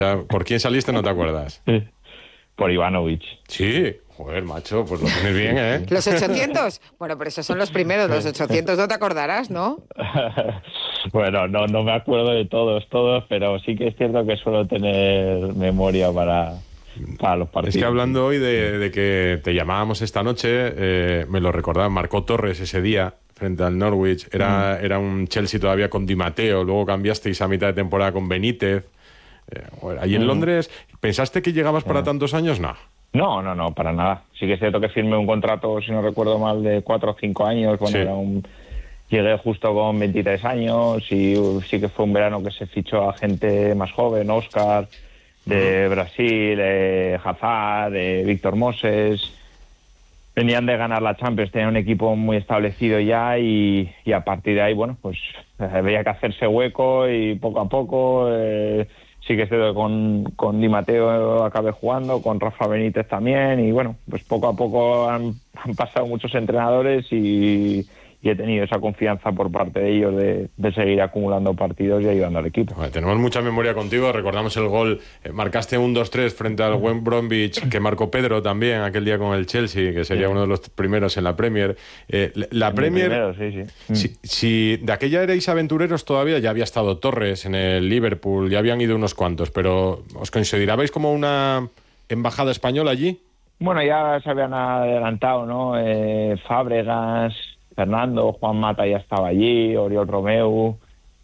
¿Por quién saliste no te acuerdas? Por Ivanovic. Sí, joder, macho, pues lo tienes bien, ¿eh? ¿Los 800? Bueno, pero esos son los primeros, los 800 no te acordarás, ¿no? Bueno, no me acuerdo de todos, pero sí que es cierto que suelo tener memoria para los partidos. Es que hablando hoy de que te llamábamos esta noche, me lo recordaba, marcó Torres ese día frente al Norwich, era un Chelsea todavía con Di Matteo, luego cambiasteis a mitad de temporada con Benítez. Allí en Londres, ¿pensaste que llegabas para tantos años? No. No, para nada. Sí que es cierto que firmé un contrato, si no recuerdo mal, de 4 o 5 años. Bueno, sí. Llegué justo con 23 años y sí que fue un verano que se fichó a gente más joven, Oscar, de Brasil, Hazard, Víctor Moses. Venían de ganar la Champions, tenían un equipo muy establecido ya y a partir de ahí, bueno, pues había que hacerse hueco y poco a poco... Sí que estoy con Di Matteo acabé jugando, con Rafa Benítez también y bueno, pues poco a poco han pasado muchos entrenadores y he tenido esa confianza por parte de ellos de seguir acumulando partidos y ayudando al equipo. Bueno, tenemos mucha memoria contigo, recordamos el gol, marcaste un 2-3 frente al West Bromwich que marcó Pedro también aquel día con el Chelsea, que sería uno de los primeros en la Premier. La Premier, primero, sí. Si de aquella erais aventureros todavía, ya había estado Torres en el Liverpool, ya habían ido unos cuantos, pero ¿os considerabais como una embajada española allí? Bueno, ya se habían adelantado, ¿no? Fábregas, Fernando, Juan Mata ya estaba allí, Oriol Romeu,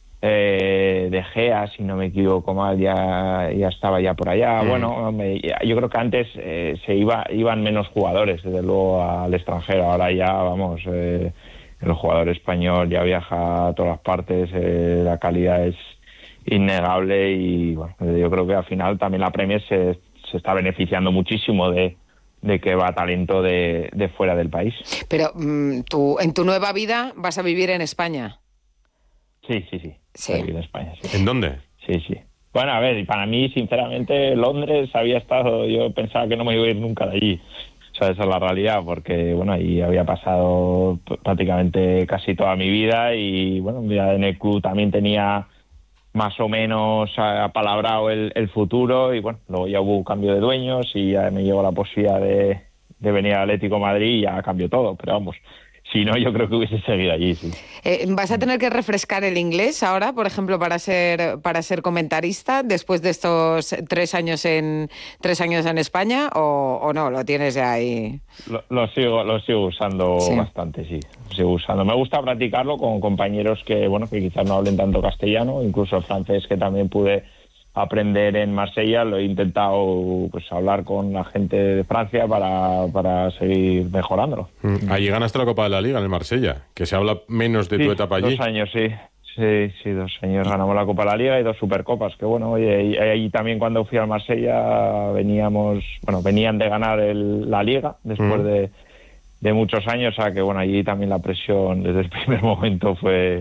De Gea, si no me equivoco mal, ya estaba ya por allá. Bueno, yo creo que antes iban menos jugadores, desde luego, al extranjero. Ahora ya, vamos, el jugador español ya viaja a todas las partes, la calidad es innegable y bueno, yo creo que al final también la Premier se está beneficiando muchísimo de que va talento de fuera del país. Pero tú, en tu nueva vida, vas a vivir en España. Sí. Sí. Voy a vivir en España, sí. ¿En dónde? Sí. Bueno, a ver, para mí, sinceramente, Londres había estado... Yo pensaba que no me iba a ir nunca de allí. O sea, esa es la realidad, porque, bueno, ahí había pasado prácticamente casi toda mi vida y, bueno, ya en el club también tenía más o menos apalabrado el futuro y bueno, luego ya hubo un cambio de dueños y ya me llegó la posibilidad de venir al Atlético de Madrid y ya cambió todo, pero vamos, si no yo creo que hubiese seguido allí, sí. ¿Vas a tener que refrescar el inglés ahora, por ejemplo, para ser comentarista después de estos 3 años en España o no, lo tienes ya ahí? Lo sigo usando bastante, sí. Sigo usando. Me gusta practicarlo con compañeros que quizás no hablen tanto castellano, incluso el francés que también pude aprender en Marsella, lo he intentado hablar con la gente de Francia para seguir mejorándolo. Allí ganaste la Copa de la Liga en el Marsella, que se habla menos de tu etapa allí. 2 años, sí. Sí, 2 años ganamos la Copa de la Liga y 2 Supercopas, que bueno, oye, y ahí también cuando fui al Marsella venían de ganar la Liga después de muchos años, o sea que bueno, allí también la presión desde el primer momento fue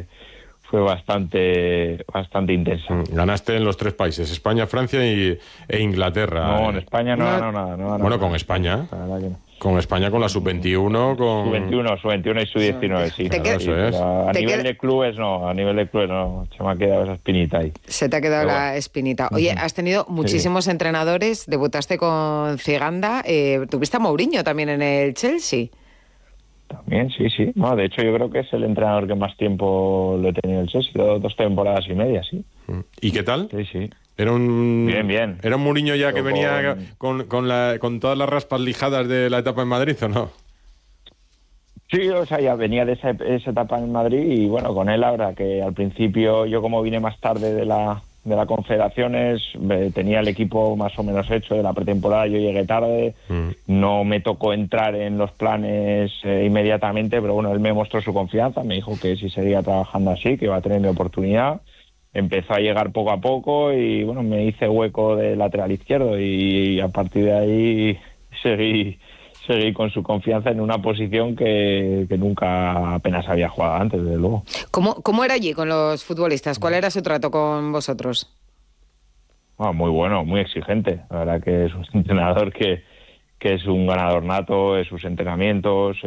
bastante intensa. Ganaste en los 3 países, España, Francia e Inglaterra. No, en España no ganó nada. Bueno, con España. La verdad que no. Con España, con la sub-21, con... Sub-21 y sub-19, sí. Eso es. A nivel de clubes no. Se me ha quedado esa espinita ahí. Se te ha quedado la espinita. Oye, has tenido muchísimos entrenadores, debutaste con Ciganda, tuviste a Mourinho también en el Chelsea. También, sí. No, de hecho, yo creo que es el entrenador que más tiempo lo he tenido en el Chelsea, 2 temporadas y media, sí. ¿Y qué tal? Sí. Era un... Bien. ¿Era un Mourinho ya que venía con todas las raspas lijadas de la etapa en Madrid o no? Sí, o sea, ya venía de esa etapa en Madrid y bueno, con él ahora que al principio yo como vine más tarde de la Confederaciones, tenía el equipo más o menos hecho de la pretemporada, yo llegué tarde, no me tocó entrar en los planes inmediatamente, pero bueno, él me mostró su confianza, me dijo que si seguía trabajando así, que iba a tener mi oportunidad, empezó a llegar poco a poco y bueno, me hice hueco de lateral izquierdo y a partir de ahí seguí con su confianza en una posición que nunca apenas había jugado antes, desde luego. ¿Cómo era allí con los futbolistas? ¿Cuál era su trato con vosotros? Muy bueno, muy exigente. La verdad que es un entrenador que es un ganador nato en sus entrenamientos.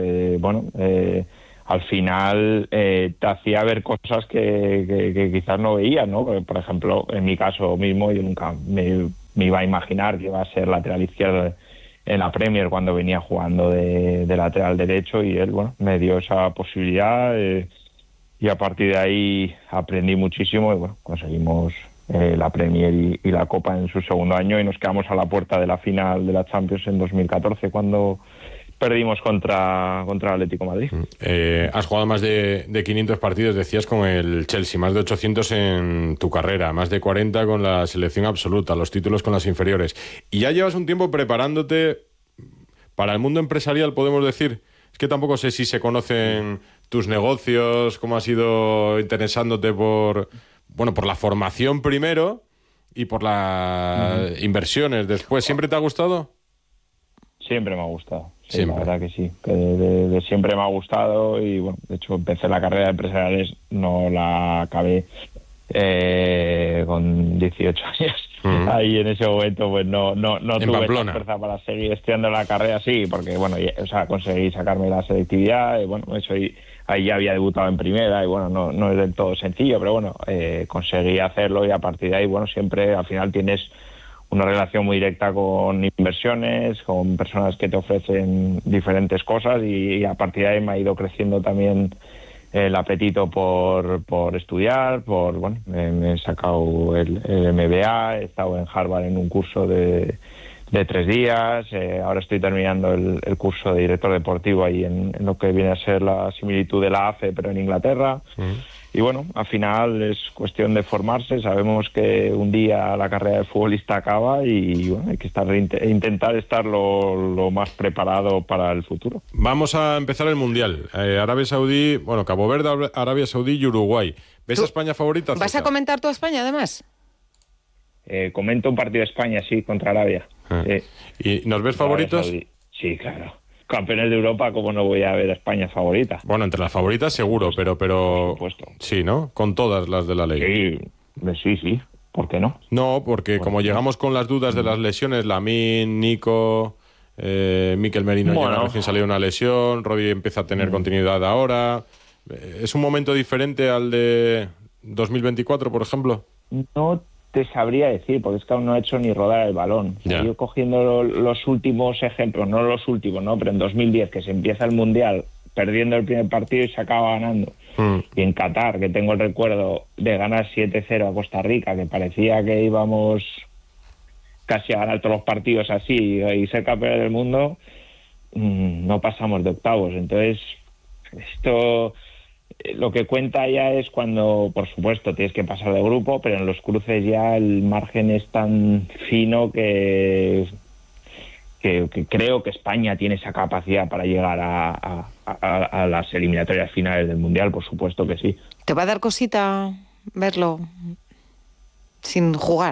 Al final te hacía ver cosas que quizás no veías, ¿no? Por ejemplo, en mi caso mismo, yo nunca me me iba a imaginar que iba a ser lateral izquierdo en la Premier cuando venía jugando de lateral derecho, y él, bueno, me dio esa posibilidad, y a partir de ahí aprendí muchísimo y, bueno, conseguimos la Premier y la Copa en su segundo año, y nos quedamos a la puerta de la final de la Champions en 2014 cuando perdimos contra el Atlético de Madrid. Has jugado más de 500 partidos, decías, con el Chelsea, más de 800 en tu carrera, más de 40 con la selección absoluta, los títulos con las inferiores. Y ya llevas un tiempo preparándote para el mundo empresarial, podemos decir. Es que tampoco sé si se conocen tus negocios, cómo has ido interesándote por la formación primero y por las inversiones después. ¿Siempre te ha gustado? Siempre me ha gustado. Sí, siempre. La verdad que sí, que de siempre me ha gustado, y, bueno, de hecho empecé la carrera de empresariales, no la acabé con 18 años. Ahí en ese momento pues no tuve esa fuerza para seguir estudiando la carrera, sí, porque, bueno, conseguí sacarme la selectividad, y, bueno, eso ahí ya había debutado en primera, y, bueno, no es del todo sencillo, pero, bueno, conseguí hacerlo, y a partir de ahí, bueno, siempre al final tienes una relación muy directa con inversiones, con personas que te ofrecen diferentes cosas, y a partir de ahí me ha ido creciendo también el apetito por estudiar, me he sacado el MBA, he estado en Harvard en un curso de 3 días, ahora estoy terminando el curso de director deportivo ahí en lo que viene a ser la similitud de la AFE, pero en Inglaterra. Y, bueno, al final es cuestión de formarse. Sabemos que un día la carrera de futbolista acaba, y, bueno, hay que intentar estar lo más preparado para el futuro. Vamos a empezar el Mundial. Arabia Saudí, Cabo Verde, Arabia Saudí y Uruguay. ¿Ves a España favorita? ¿Vas a comentar tú a España, además? Comento un partido de España, sí, contra Arabia. ¿Y nos ves favoritos? Sí, claro. Campeones de Europa, ¿cómo no voy a ver a España favorita? Bueno, entre las favoritas seguro, pero por supuesto. Sí, ¿no? Con todas las de la ley. Sí. ¿Por qué no? No, porque como llegamos con las dudas de las lesiones, Lamine, Nico, Mikel Merino llega recién salido una lesión, Rodri empieza a tener continuidad ahora. ¿Es un momento diferente al de 2024, por ejemplo? No te sabría decir, porque es que aún no ha hecho ni rodar el balón. Yo cogiendo los últimos ejemplos, no los últimos, ¿no? Pero en 2010, que se empieza el Mundial perdiendo el primer partido y se acaba ganando. Y en Qatar, que tengo el recuerdo de ganar 7-0 a Costa Rica, que parecía que íbamos casi a ganar todos los partidos así y ser campeones del mundo, no pasamos de octavos. Entonces, esto... Lo que cuenta ya es cuando, por supuesto, tienes que pasar de grupo, pero en los cruces ya el margen es tan fino que creo que España tiene esa capacidad para llegar a las eliminatorias finales del Mundial, por supuesto que sí. ¿Te va a dar cosita verlo sin jugar?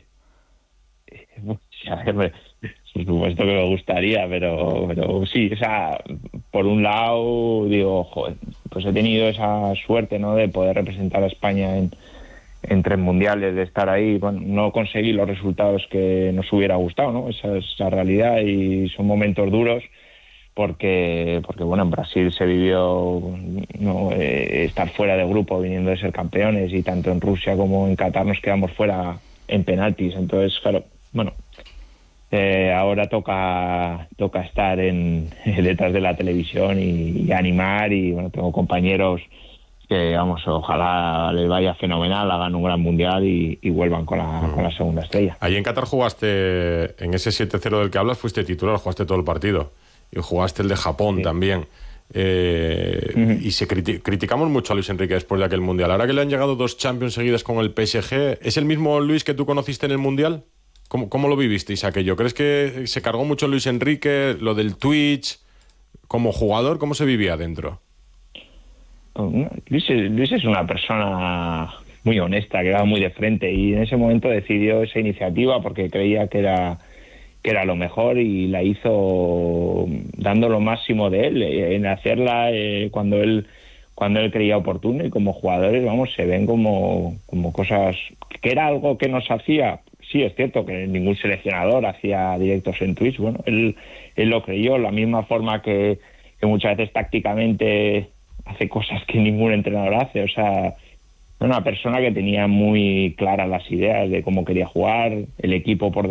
Por supuesto que me gustaría, pero sí, o sea, por un lado digo, joder, pues he tenido esa suerte, ¿no?, de poder representar a España en 3 mundiales, de estar ahí. Bueno, no conseguí los resultados que nos hubiera gustado, ¿no? Esa es la realidad, y son momentos duros porque bueno, en Brasil se vivió, ¿no?, estar fuera de grupo viniendo de ser campeones, y tanto en Rusia como en Qatar nos quedamos fuera en penaltis. Entonces, claro, bueno, ahora toca estar detrás de la televisión y animar, y, bueno, tengo compañeros que, vamos, ojalá les vaya fenomenal, hagan un gran mundial y vuelvan con la segunda estrella. Ahí en Qatar jugaste, en ese 7-0 del que hablas, fuiste titular, jugaste todo el partido, y jugaste el de Japón también. Y criticamos mucho a Luis Enrique después de aquel mundial. Ahora que le han llegado 2 Champions seguidas con el PSG, ¿es el mismo Luis que tú conociste en el mundial? ¿Cómo lo vivisteis aquello? ¿Crees que se cargó mucho Luis Enrique, lo del Twitch? Como jugador, ¿cómo se vivía dentro? Luis es una persona muy honesta, que va muy de frente, y en ese momento decidió esa iniciativa porque creía que era lo mejor, y la hizo dando lo máximo de él, en hacerla cuando él creía oportuno, y como jugadores, vamos, se ven como cosas que era algo que nos hacía. Sí, es cierto que ningún seleccionador hacía directos en Twitch. Bueno, él lo creyó, la misma forma que muchas veces tácticamente hace cosas que ningún entrenador hace. O sea, era una persona que tenía muy claras las ideas de cómo quería jugar, el equipo por